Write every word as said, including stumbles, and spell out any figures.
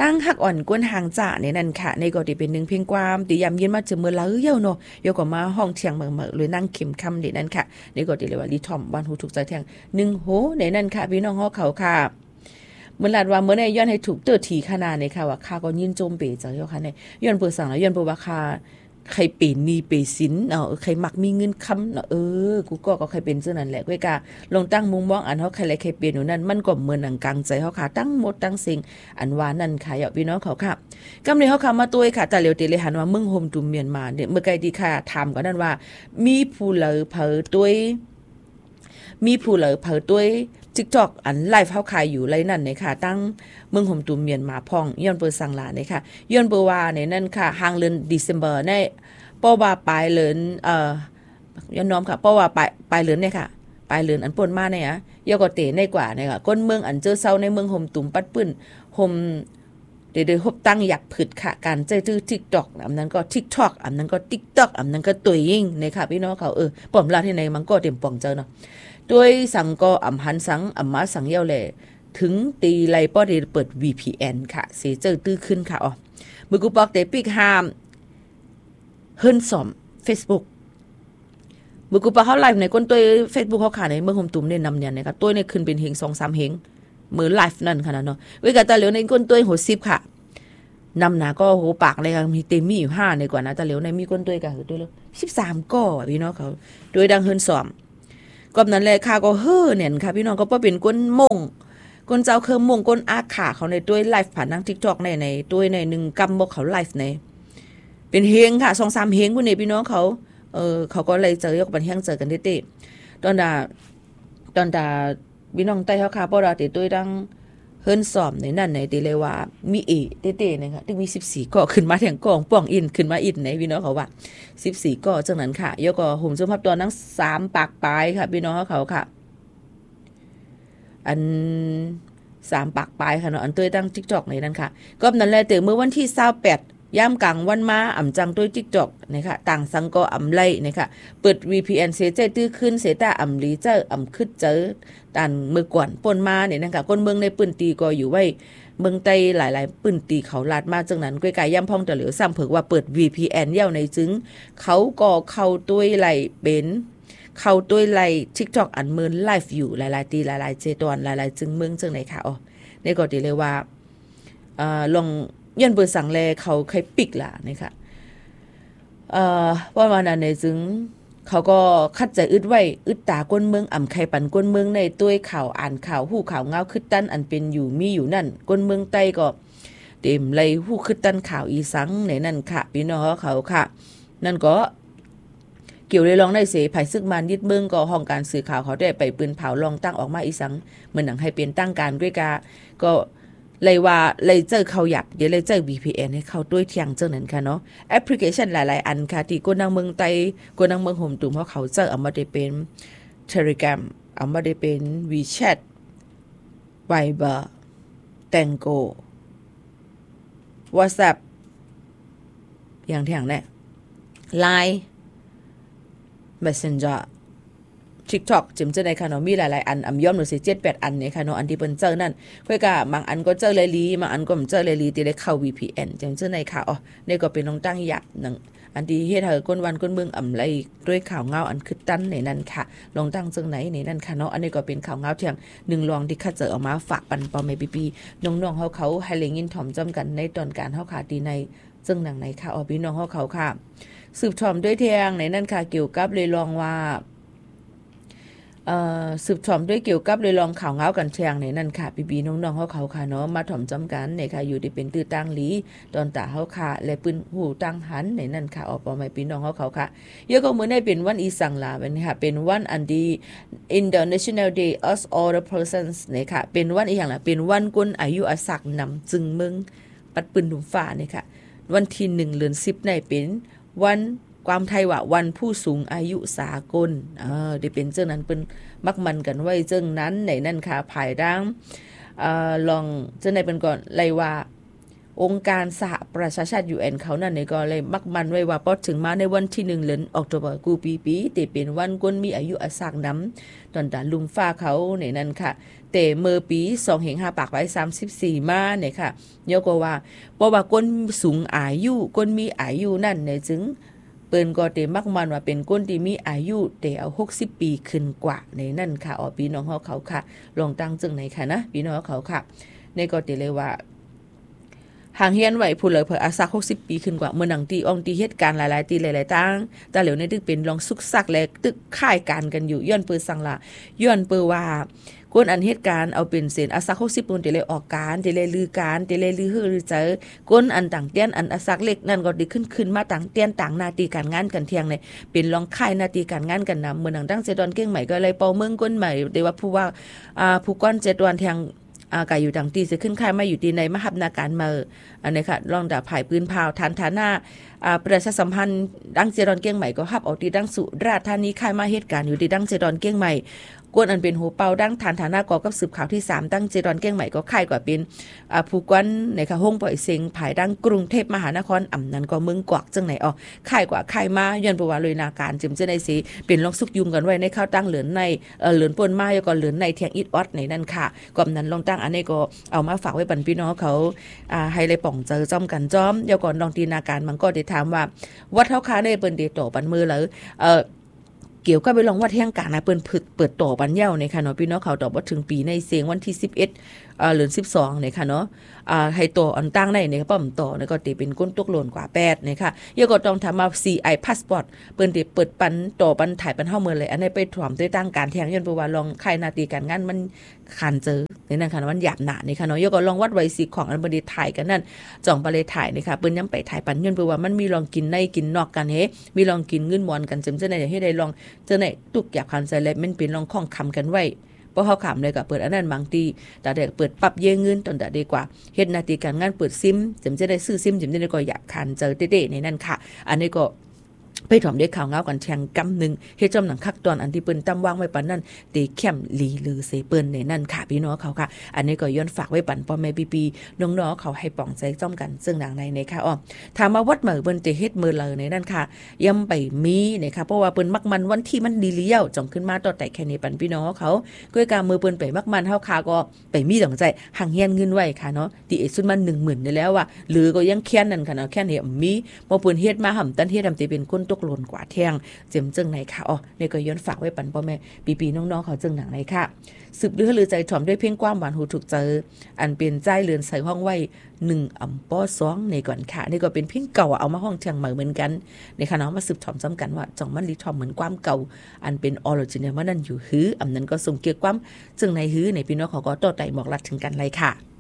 ตั้งหักอ่อนกวนหางจ่าในนั่นค่ะในก็ที่เป็นหนึ่งเพียงความตียำเย็นมาเจอเมื่อเล้าเยี่ยวเนาะเดี๋ยวก็มาห้องเทียงเมื่อเมื่อเลยนั่งเข็มคำในนั่นค่ะในก็ที่เรียกว่าลีทอมบ้านหูถูกใจเทียงหนึ่งโหในนั่นค่ะพี่น้องเขาค่ะเมื่อลาดว่าเมื่อในย้อนให้ถูกเตอร์ทีขนาดในค่ะว่าค่าก็ยินโจมเป๋จังเจ้าค่ะในย้อนเปิดสั่งแล้วย้อนเปิดว่าค่าใครเป็นนี่เปสินเนาะใครมักมีเงินคำเนาะเออกูก็ก็ใครเป็นเจ้านั่นแหละก้อยกาลงตั้งมุมมองอันเขาใครอะไรใครเป็นอยู่นั่นมันก็เหมือนหนังกลางใจเขาค่ะตั้งหมดตั้งสิ่งอันว่านั่นค่ะอย่าพี่น้องเขาค่ะกำเนิดเขาค่ะมาตัวค่ะแต่เหลียวเตเลยหันว่ามึงโฮมตุ่มเมียนมาเนี่ยเมื่อไกลดีค่ะถามก็นั่นว่ามีผู้เหลือเผอตัวมีผู้เหลือเผอตัวTikTok อันไลฟ์เฮาขายอยู่ไรนั่นเนี่ยค่ะตั้งเมืองห่มตุมเมียนมาพ่องย้อนเปิดสั่งลาเนี่ยค่ะย้อนเปิดว่าในนั่นค่ะห่างเดือน December ในป้อว่าปลายเดือนเอ่อย้อนน้อมค่ะป้อว่าปลายปลายเดือนเนี่ยค่ะปลายเดือนอันป่นมาเนี่ยฮะยก็เตในกว่าเนี่ยค่ะก้นเมืองอันเจอเซาในเมืองห่มตุมปัดปื้นห่มเดี๋ยวๆฮบตั้งอยากผึดค่ะการใจตื้อ TikTok อันนั้นก็ TikTok อันนั้นก็ TikTok อันนั้นก็ตัวยิ่งเนี่ยค่ะพี่น้องเขาเออป้อมลาที่ไหนมันก็เต็มป่องเจอเนาะด้วยสังก็อำหันสังอำมาสังเยี่ยวแหล่ถึงตีไลป้อเดเปิด วี พี เอ็น ค่ะเสียเจอตื้อขึ้นค่ะอ๋อมือกูปอกเตปิกหามเฮิรนสอม Facebook มือกูปอกเขาไลฟ์ในก้นตัว Facebook เขาขาในเมืองโฮมตุ่มเนี่ยนำเนี่ยนะคะตัวเนี่ยขึ้นเป็นเฮง สองสาม เฮงมือไลฟ์นั่นค่ะเนาะเว้ยกะตาเหลียวในก้นตัวโหสิบค่ะนำหนาก็โหปากเลยค่ะมีเต็มมีอยู่ห้าในกว่านะตาเหลียวในมีก้นตัวก็คือตัวละสิบสามก้อพี่น้องเขาโดยดังเฮิรนสอมก็นั้นแหละค่ะก็เฮ้อเนี่ยค่ะพี่น้องก็เป็นก้นมงก้นเจ้าเครื่องมงก้นอาขาเขาในด้วยไลฟ์ผ่านทาง TikTok ในในด้วยในหนึ่งกำบอกเขาไลฟ์ในเป็นเฮงค่ะ สองสาม เฮงพวกนี้พี่น้องเขาเออเขาก็เลยเจอยกบันเฮงเจอกันเต้ๆตอนดาตอนดาพี่น้องใต้เขาค่ะบ่ดาติด้วยดังเฮิรนสอมในนั่นในติเลยว่ามีเอเต้ๆนะคะถึงมีสิบสี่ก็ขึ้นมาแทงกองป่องอินขึ้นมาอินในพี่น้องเขาว่าสิบสี่ก็จังนั้นค่ะยก็ห่มสมภาพตอนนั้นสามปากปลายค่ะพี่น้องเขาค่ะอันสามปากปลายค่ะเนาะอันตัวตั้ง TikTok ในนั้นค่ะก็นั้นแหละแต่เมื่อวันที่ยี่สิบแปดย่ามกลางวันมาอ่ำจังตัว TikTok นะคะต่างสังก็อ่ำไล่นะคะเปิด วี พี เอ็น เสียใจตื้อขึ้นเสียตาอ่ำลีเจออ่ำขึ้นเจอตันเมื่อก่อนปนมาเนี่ยนะคะคนเมืองในปืนตีก็อยู่ไว้เมืองใต้หลายๆปืนตีเขาลาดมาจังนั้นก้อยกายย่ำพองตะเหลียวซ้ำเผิกว่าเปิด วี พี เอ็น เย่าในจึงเขาก็เข้าตัวไหลเป็นเข้าตัวไหล TikTok อันเมินไลฟ์อยู่หลายๆตีหลายๆเจตอนหลายๆจึงเมืองจังไหนค่ะอ๋อนี่ก็ดีเลยว่าเอ่อลองยันเบอร์สั่งแลเขาใครปิกล่ะนะคะเอ่อว่ามานั้นในจึงเขาก็คัดใจอึดไว้อึดตาก้นเมืองอ่ำไข่ปันก้นเมืองในตัวข่าวอ่านข่าวหู้ข่าวเงาคึดตั้นอันเป็นอยู่มีอยู่นั่นก้นเมืองใต้ก็เต็มเลยหู้คึดตั้นข่าวอีสังในนั่นค่ะพี่น้องเขาค่ะนั่นก็เกี่ยวเลยลองได้เสไผ่ซึกมันยึดเมืองก็ห้องการสื่อข่าวเขาได้ไปปืนเผาลองตั้งออกมาอีสังเหมือนหนังให้เป็นตั้งการด้วยกาก็เลยว่าเลยเจอเขาหยับเดี๋ยวเลยเจอ วี พี เอ็น ให้เขาด้วยเที่ยงเจ้านั้นค่ะเนาะแอปพลิเคชันหลายๆอันค่ะที่กนางเมืองไต้กนางเมืองห่มตุ่มเพราะเขาเจอเอามาได้เป็น Telegram เอามาได้เป็น WeChat Viber Tango WhatsApp อย่างที่อย่างเนี่ย Line Messenger TikTok จิมเจอในค่ะเนาะมีหลายๆอันอ่ำย่อมหนูสิเจ็ด แปดอันเนี่ยค่ะเนาะอันที่เปิ้นเจอนั่นค่อยก็บางอันก็เจอเลยลีบางอันก็บ่เจอเลยลีที่ได้เข้า วี พี เอ็น จิมเจอในค่ะอ๋อนี่ก็เป็นน้องตั้งหยับนึงอันที่เฮ็ดให้ก้นวันก้นเมืองอ่ำไลด้วยข่าวเงาอันคึดตั้นในนั้นค่ะลองตั้งจังไหนในนั้นค่ะเนาะอันนี้ก็เป็นข่าวเงาเที่ยงหนึ่งรองที่คัดเจอออกมาฝากปันปอมปีปีน้องๆเฮาเขาให้เลงินถ่อมจำกันในตอนการเฮาค่ะที่ในซึ่งหนังไหนค่ะอ๋อพี่น้องเฮาเขาค่ะสืบถ่อมด้วยเที่ยงในนั้นค่ะเกี่ยวกับเลยลองว่าเอ่อสืบถ่อมด้วยเกี่ยวกับเลยลองข่าวเงากันเชียงในนั่นค่ะพี่บีน้องๆเฮาเขาค่ะเนาะมาถ่อมจำกันในค่ะอยู่ที่เป็นตื้อตั้งหลีตอนตาเฮาค่ะและปืนหูตั้งหันในนั่นค่ะออกปอไม่พี่น้องเฮาเขาค่ะเยอะก็เหมือนได้เป็นวันอีสังลาเป็นค่ะเป็นวันอันดี International Day of Older Persons เนี่ยค่ะเป็นวันอีหยังล่ะเป็นวันคนอายุอาศักนำจึงเมืองปัดปืนดุมฟ้าเนี่ยค่ะวันที่หนึ่งเดือนสิบในเป็นวันความไทยว่าวันผู้สูงอายุสากลเออได้เป็นเจ้านั้นเป็นมักมันกันไว้เจ้านั้นในนั่นค่ะภายดังเอ่อลองเจ้าในเป็นก่อนไล่ว่าองค์การสหประชาชาติ ยู เอ็น เขานั่นนี่ก็เลยมักมันไว้ว่าพอถึงมาในวันที่หนึ่งเดือนออกตุลากูปีปีที่เป็นวันคนมีอายุอาสากนำตอนตาลุงฟ้าเขาในนั้นค่ะแต่เมื่อปีสองพันห้าร้อยสามสิบสี่มาเนี่ยค่ะยกว่าเพราะว่าคนสูงอายุคนมีอายุนั่นเนี่ยจึงเปิ้นก็เตมักมันว่าเป็นคนที่มีอายุแต่เอาหกสิบปีขึ้นกว่าในนั่นค่ะอ๋อพี่น้องเฮาเขาค่ะลองตั้งจึงไหนค่ะนะพี่น้องเขาค่ะในก็ติเลยว่าห่างเฮียนไหวผู้เลยเผออาศักหกสิบปีขึ้นกว่าเมื่อหนังตีอองตีเหตุการณ์หลายๆตีหลายๆตั้งแต่เหลียวในตึกเป็นลองซุกซักและตึกค่ายการกันอยู่ย้อนเปือสังละย้อนเปือว่าคนอันเหตุการณ์เอาเป็นเส้นอาศักหกสิบปุ่นตีเลยออกการตีเลยลือการตีเลยลือฮือลือเจอคนอันต่างเตี้ยนอันอาศักเล็กนั่นก็ดีขึ้นขึ้นมาต่างเตี้ยนต่างนาทีการงานกันเที่ยงเลยเป็นลองค่ายนาทีการงานกันนำเมื่อหนังตั้งเจดอนเก้งใหม่ก็เลยเป่าเมืองก้นใหม่เดี๋ยวว่าผู้ว่าอ่าผู้ก้อนเจดอนเที่ยงอากายอยู่ต่างตีจะขึ้นค่ายมาอยู่ตีในมหับนาการเมออันนี้ค่ะลองดาบผายปืนพาวฐานฐานะประชาสัมพันธ์ดังเจดอนเก้งใหม่ก็ฮับออกตีดังสุราษฎร์ธานีค่ายมาเหตุการณ์อยู่ตีดังเจดอนเก้งใหม่กวนอันเป็นหูเป่าดังฐานฐานะกอกับสืบข่าวที่สามตั้งเจดอนเก้งใหม่ก็ค่ายกว่าเป็นผู้กวนในค่ะห้องปล่อยเสียงผายดังกรุงเทพมหานครอ่ำนั้นก็เมืองกวักจังไหนอ๋อค่ายกว่าค่ายมาย้อนประวัติเลยนาการจิมเจในสีเป็นลองซุกยุงกันไว้ในข้าวตั้งเหลือนในเออเหลือนปนมาแล้วก็เหลือนในเทียงอิดออดในนั่นค่ะกอมนั้นลองตั้งอันนี้ก็เอามาฝากไว้บรรพี่น้องเขาอ่าให้เลยป่องเจอจ้อมกันจ้อมเดี๋ยวก่อนลองตีนาการมันก็ได้ถามว่าวัดเท่าค้าได้เปิ้นเดโตปันมือหรือเอ่อเกี่ยวกับไปลองวัดแห่งการนะเปิ้นเปิดโตปันเย้าในค่ะเนาะพี่น้องเขาตอบว่าถึงปีในเสียงวันที่สิบเอ็ดเอ่อเดือนสิบสองเนี่ยค่ะเนาะอ่าให้โตอันตั้งได้เนี่ยป้อมโตเนี่ยก็ติเป็นก้นตกหล่นกว่าแปดเนี่ยค่ะเดี๋ยวก็ต้องทำมา ซี ไอ Passport เปิ้นติเปิดปันโตปันถ่ายปันเฮาเมือเลยอันนี้ไปถ่วมด้วยตั้งการแทงย้อนเพราะว่าลองใครนาทีการงานมันคันเจอในนั้นค่ะมันหยาบหนานี่ค่ะเนาะเดี๋ยวก็ลองวัดไว้สิของอันบ่ได้ถ่ายกันนั่นจ่องไปเลยถ่ายนี่ค่ะเปิ้นยังไปถ่ายปันย้อนเพราะว่ามันมีลองกินในกินนอกกันเฮมีลองกินเงินมอนกันจำเจอในให้ได้ลองเจอในตุกหยาบคันใจและมันเป็นลองข้องคำกันไว้เพราะเขาขำเลยก็เปิดอันนั้นบางทีแต่เด็กเปิดปรับเยเงินตอนแต่ดีกว่าเฮ็ดนาทีการงานเปิดซิมจำจะได้ซื้อซิมจำจะได้ก็อยากคันเจอเด้ๆในนั้นค่ะอันนี้ก็ไปถอมได้ข่าวเงากันแทงกำหนึ่งเฮ็ดจอมหนังคักตอนอันที่เปิ้นตั้มวางไว้ปันนั่นตีเข้มลีลือเสเปิ้นในนั่นค่ะพี่น้องเขาค่ะอันนี้ก็ย้อนฝากไว้ปันพ่อแม่ปีๆน้องๆเขาให้ป่องใจจ้อมกันซึ่งหนังในในค่ะอ้อถามมาวัดเหมือเปิ้นจะเฮ็ดมือเลยในนั่นค่ะย่ำไปมีนะคะเพราะว่าเปิ้นมักมันวันที่มันดีเลี้ยวจ่องขึ้นมาต่อแต่แค่นี้ปันพี่น้องเขาก้อยกามือเปิ้นไปมักมันเฮาค่ะก็ไปมีจังใจห่างเฮียนเงินไว้ค่ะเนาะตีเอสุดมัน หนึ่งหมื่น ได้แล้วว่าหรือก็ยังแค้นนั่นค่ะเนาะแค้นเนี่ยมีบ่เปิ้นเฮ็ดมาห่ำตันเฮ็ดทำตีเป็นคนตกหล่นกว่าเที่ยงเจียมจึงไหนค่ะอ๋อเนี่ยก็ย้อนฝากไว้ปันพ่อแม่ปีๆน้องๆเขาจึงหนังไหนค่ะสืบเลือหรือใจถ่อมด้วยเพ่งความหวานหูถูกเจออันเป็นใจเรือนใส่ห้องไว้หนึ่งอ่ำป้อสองในก่อนค่ะนี่ก็เป็นเพ่งเก่าเอามาห้องเชียงใหม่เหมือนกันในค่ะน้องมาสืบถ่อมซ้ำกันว่าจ่องมันรีถ่อมเหมือนความเก่าอันเป็นออริจินัลมันนั่นอยู่หื้ออำนั้นก็ส่งเกี่ยวความจึงในหื้อในพี่น้องเขาก็ต่อไต่บอกรัดถึงกันเลยค่ะ